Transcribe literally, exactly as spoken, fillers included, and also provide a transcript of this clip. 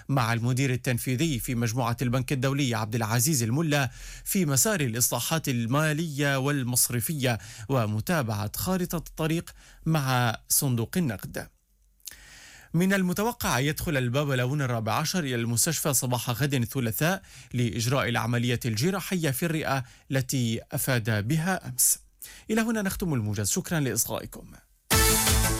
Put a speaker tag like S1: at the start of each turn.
S1: مع المدير التنفيذي في مجموعة البنك الدولي عبد العزيز الملا في مسار الإصلاحات المالية والمصرفية ومتابعة خارطة الطريق مع صندوق النقد. من المتوقع أن يدخل البابلون الرابع عشر إلى المستشفى صباح غد الثلاثاء لإجراء العملية الجراحية في الرئة التي أفاد بها أمس. إلى هنا نختم الموجز، شكرا لإصغائكم.